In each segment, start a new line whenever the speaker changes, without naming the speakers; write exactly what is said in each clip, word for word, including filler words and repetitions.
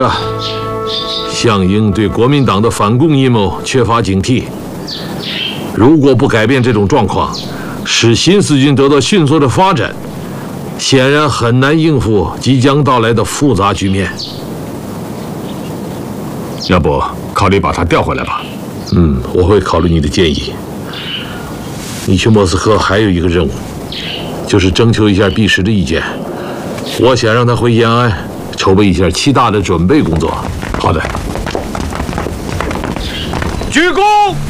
啊，项英对国民党的反共阴谋缺乏警惕。如果不改变这种状况，使新四军得到迅速的发展，显然很难应付即将到来的复杂局面。
要不考虑把他调回来吧？
嗯，我会考虑你的建议。你去莫斯科还有一个任务，就是征求一下毕石的意见。我想让他回延安，筹备一下七大的准备工作。
好的。
鞠躬。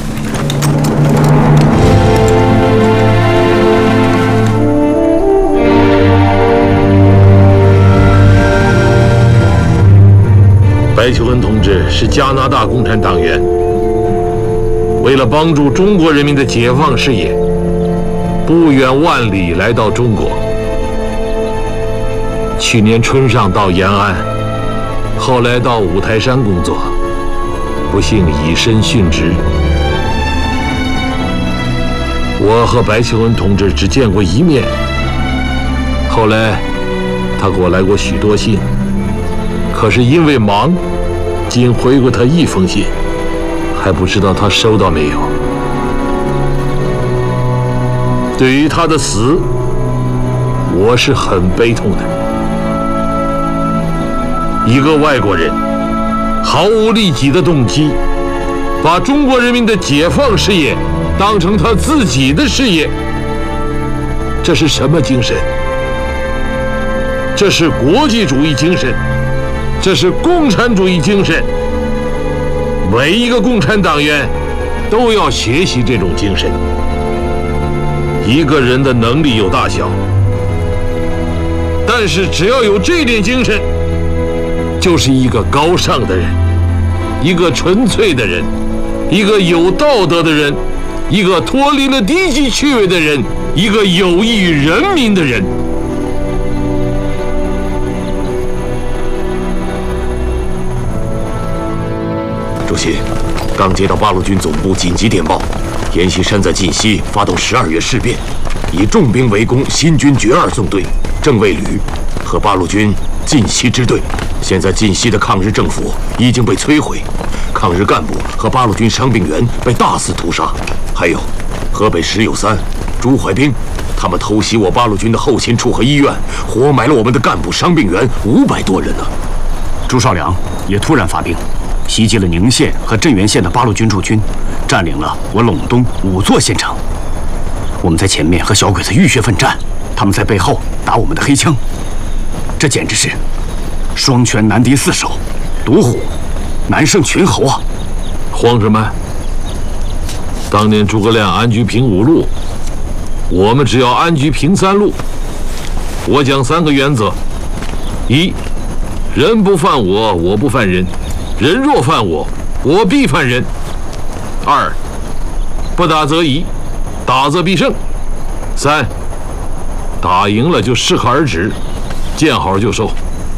白求恩同志是加拿大共产党员，为了帮助中国人民的解放事业，不远万里来到中国。去年春上到延安，后来到五台山工作，不幸以身殉职。我和白求恩同志只见过一面，后来他给我来过许多信，可是因为忙，仅回过他一封信，还不知道他收到没有。对于他的死，我是很悲痛的。一个外国人毫无利己的动机，把中国人民的解放事业当成他自己的事业，这是什么精神？这是国际主义精神，这是共产主义精神。每一个共产党员都要学习这种精神。一个人的能力有大小，但是只要有这点精神，就是一个高尚的人，一个纯粹的人，一个有道德的人，一个脱离了低级趣味的人，一个有益于人民的人。
主席，刚接到八路军总部紧急电报，阎锡山在晋西发动十二月事变，以重兵围攻新军决二纵队、正卫旅和八路军晋西支队。现在晋西的抗日政府已经被摧毁，抗日干部和八路军伤病员被大肆屠杀，还有河北石友三、朱怀兵，他们偷袭我八路军的后勤处和医院，活埋了我们的干部伤病员五百多人呢。
朱绍良也突然发兵，袭击了宁县和镇原县的八路军驻军，占领了我陇东五座县城。我们在前面和小鬼子浴血奋战，他们在背后打我们的黑枪，这简直是双拳难敌四手，独虎难胜群猴啊！
慌什么？当年诸葛亮安居平五路，我们只要安居平三路。我讲三个原则：一，人不犯我，我不犯人；人若犯我，我必犯人。二，不打则已，打则必胜。三，打赢了就适可而止，见好就收。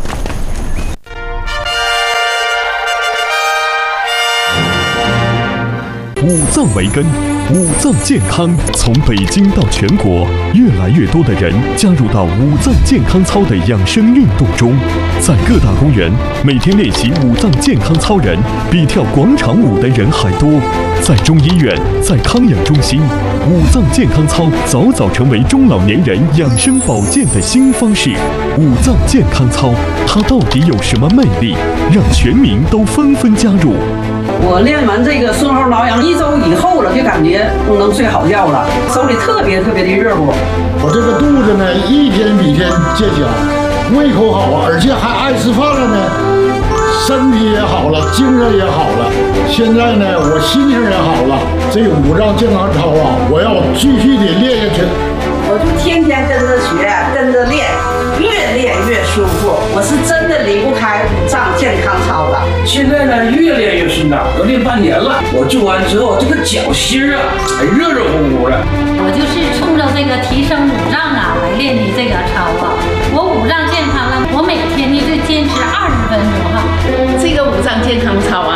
五脏为根，五脏健康。从北京到全国，越来越多的人加入到五脏健康操的养生运动中。在各大公园，每天练习五脏健康操人比跳广场舞的人还多。在中医院，在康养中心，五脏健康操早早成为中老年人养生保健的新方式。五脏健康操，它到底有什么魅力，让全民都纷纷加入？
我练完这个顺后挠痒一周以后了，就感觉能睡好觉了，手里特别特别的热乎。
我这个肚子呢，一天比一天见小，胃口好啊，而且还爱吃饭了呢，身体也好了，精神也好了。现在呢，我心情也好了。这个五脏健康操啊，我要继续的练下去。
我就天天跟着学，跟着练，越练越舒服。我是真的离不开五脏健康操了。
现在呢，越练越顺当，我练半年了。我做完之后，这个脚心啊，还热热乎乎的。
我就是冲着这个提升五脏啊来练的这个操啊。我五脏健康了，我每天呢就坚持二十分钟哈。
这个五脏健康操啊，比起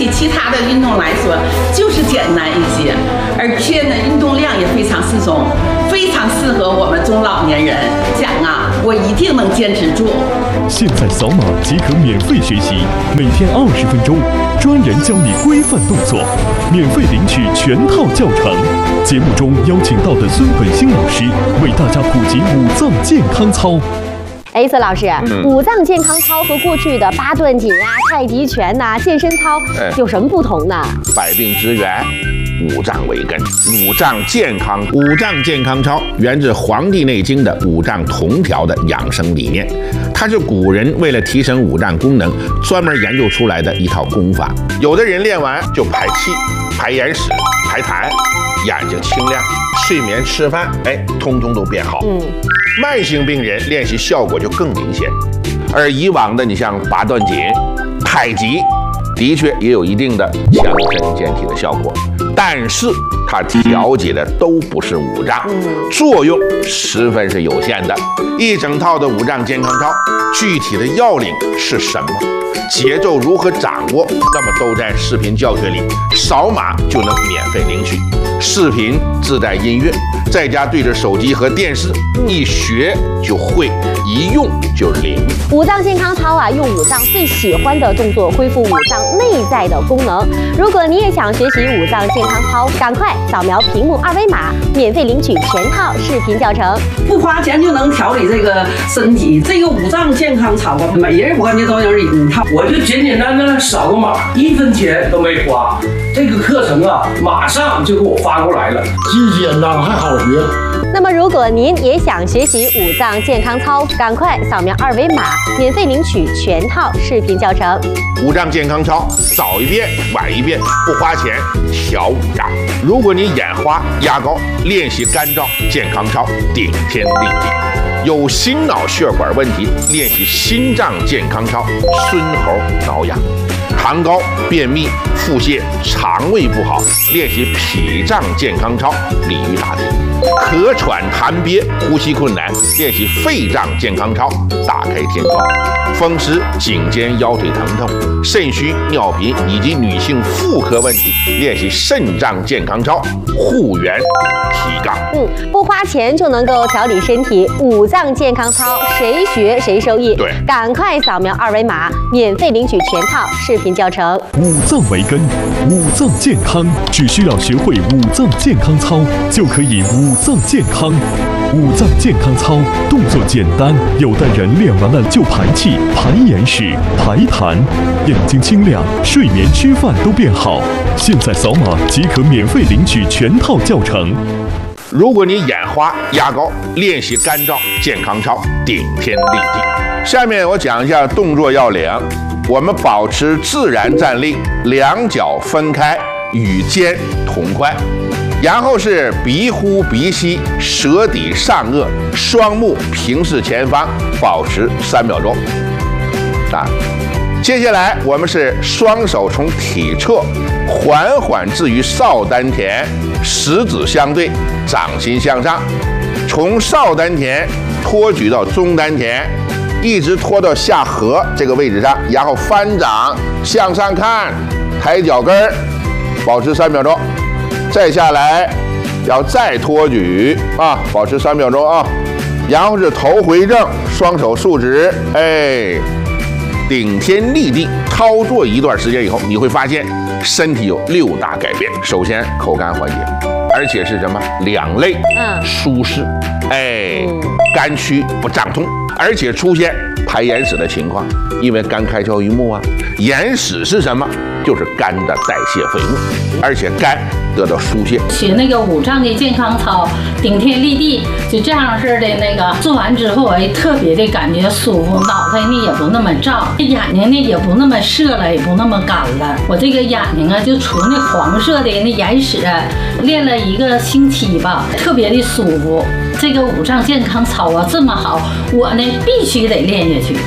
比其他的运动来说就是简单一些，而且呢运动量也非常适中，非常适合我们中老年人。讲啊，我一定能坚持住。
现在扫码即可免费学习，每天二十分钟，专人教你规范动作，免费领取全套教程。节目中邀请到的孙本兴老师为大家普及五脏健康操。
哎，孙老师，嗯、五脏健康操和过去的八段锦啊、太极拳呐、啊、健身操有什么不同呢？
百病之源，五脏为根，五脏健康。五脏健康操源自《黄帝内经》的五脏同调的养生理念，它是古人为了提升五脏功能专门研究出来的一套功法。有的人练完就排气、排眼屎、排痰，眼睛清亮，睡眠、吃饭，哎，通通都变好。嗯。慢性病人练习效果就更明显，而以往的你像八段锦、太极，的确也有一定的强身健体的效果，但是它调节的都不是五脏，作用十分是有限的。一整套的五脏健康操，具体的要领是什么？节奏如何掌握？那么都在视频教学里，扫码就能免费领取。视频自带音乐，在家对着手机和电视，一学就会，一用就灵。
五脏健康操啊，用五脏最喜欢的动作恢复五脏内在的功能。如果你也想学习五脏健康操，赶快扫描屏幕二维码，免费领取全套视频教程，
不花钱就能调理这个身体。这个五脏健康操啊，每人我感觉都有一套。
我就简简单单扫个码，一分钱都没花。这个课程啊，马上就给我发过来了，
既简单还好学。
那么，如果您也想学习五脏健康操，赶快扫描二维码，免费领取全套视频教程。
五脏健康操，早一遍晚一遍，不花钱调五脏。如果你眼花、压高，练习干燥健康操，顶天立地。有心脑血管问题，练习心脏健康操，孙猴挠痒。痰高、便秘、腹泻、肠胃不好，练习脾脏健康操，鲤鱼打挺。咳喘痰憋、呼吸困难，练习肺脏健康操，打开天窗。风湿、颈肩腰腿疼痛、肾虚、尿频以及女性妇科问题，练习肾脏健康操，护元提杠。
嗯，不花钱就能够调理身体，五脏健康操谁学谁受益。
对，
赶快扫描二维码，免费领取全套视频教程。
五脏为根，五脏健康，只需要学会五脏健康操，就可以五脏健康。五脏健康操动作简单，有的人练完了就排气、排眼屎、排痰，眼睛清亮，睡眠、吃饭都变好。现在扫码即可免费领取全套教程。
如果你眼花、压高，练习干燥健康操，顶天立地。下面我讲一下动作要领。我们保持自然站立，两脚分开，与肩同宽。然后是鼻呼鼻吸，舌抵上颚，双目平视前方，保持三秒钟。啊，接下来我们是双手从体侧缓缓置于少丹田，食指相对，掌心向上，从少丹田托举到中丹田，一直拖到下颌这个位置上，然后翻掌向上看，抬脚跟儿，保持三秒钟。再下来，要再托举啊，保持三秒钟啊。然后是头回正，双手竖直，哎，顶天立地。操作一段时间以后，你会发现身体有六大改变。首先，口干缓解，而且是什么？两肋嗯舒适，哎，肝区不胀痛，而且出现排眼屎的情况，因为肝开窍于目啊。眼屎是什么？就是肝的代谢废物，而且肝得到疏泄。
学那个五脏的健康操，顶天立地，就这样式的那个做完之后，哎，特别的感觉舒服，脑袋呢也不那么胀，眼睛呢也不那么涩了，也不那么干了。我这个眼睛啊，就除那黄色的那眼屎，练了一个星期吧，特别的舒服。这个五脏健康操啊这么好，我呢必须得练下去。
不花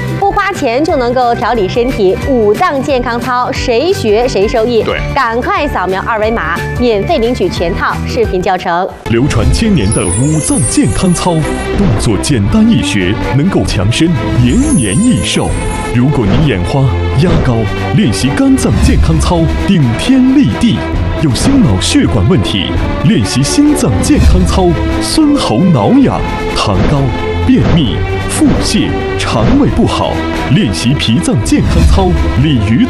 花钱就能够调理身体，五脏健康操谁学谁受益。
对，
赶快扫描二维码，免费领取全套视频教程。
流传千年的五脏健康操，动作简单易学，能够强身，延年益寿。如果你眼花、压高，练习肝脏健康操，顶天立地。有心脑血管问题，练习心脏健康操，孙喉挠痒；糖高、便秘、腹泻、肠胃不好，练习脾脏健康操，鲤鱼